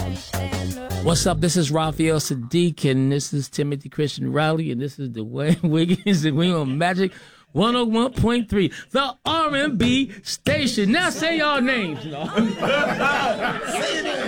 What's up? This is Raphael Sadiq, and this is Timothy Christian Riley, and this is Dwayne Wiggins, and we on Magic 101.3, the R&B station. Now say y'all names.